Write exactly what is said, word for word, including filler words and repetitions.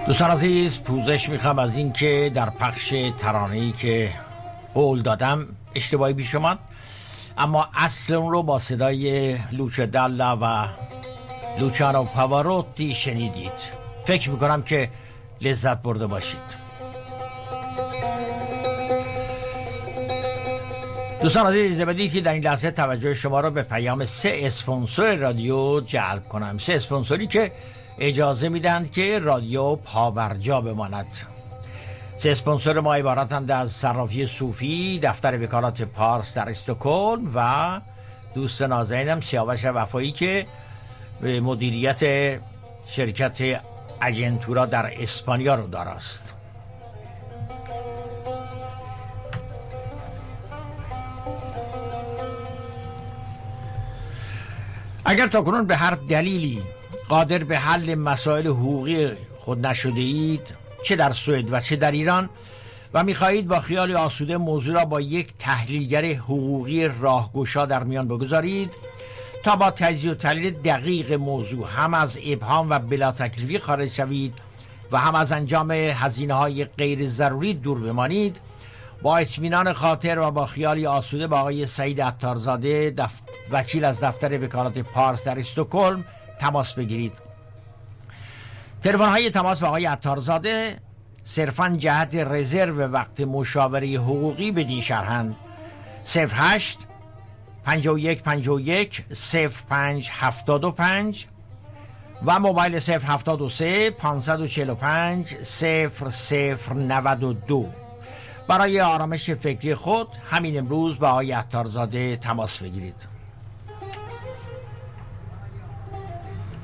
دوستان عزیز، پوزش میخوام از این که در پخش ترانه‌ای که قول دادم اشتباهی پیش اومد، اما اصل اون رو با صدای لوچو دالا و لوچانو پاواروتی شنیدید. فکر میکنم که لذت برده باشید. دوستان عزیز، بدید که در این لحظه توجه شما را به پیام سه اسپانسر رادیو جلب کنم. سه اسپانسری که اجازه میدن که رادیو پابرجا بماند. سه اسپانسر ما عبارتند از صرافی صوفی، دفتر وکالت پارس در استکهلم و دوست نازنینم سیاوش وفایی که به مدیریت شرکت اجنتورا در اسپانیا رو داراست. اگر تاکنون به هر دلیلی قادر به حل مسائل حقوقی خود نشده اید، چه در سوئد و چه در ایران، و می‌خواهید با خیال آسوده موضوع را با یک تحلیلگر حقوقی راهگشا در میان بگذارید تا با تجزیه و تحلیل دقیق موضوع هم از ابهام و بلا تکلیفی خارج شوید و هم از انجام هزینه‌های غیر ضروری دور بمانید، با اطمینان خاطر و با خیالی آسوده با آقای سعید عطارزاده دف... وکیل از دفتر وکالت پارس در استکهلم تماس بگیرید. تلفن های تماس با آقای عطارزاده صرفاً جهت رزرو وقت مشاوره حقوقی بدین شرحند: صفر هشت پنجاه و یک پنجاه و یک صفر پنج هفتاد و پنج و موبایل صفر هفتاد و سه پانصد و چهل و پنج صفر صفر نود و دو. برای آرامش فکری خود همین امروز با آقای عطارزاده تماس بگیرید.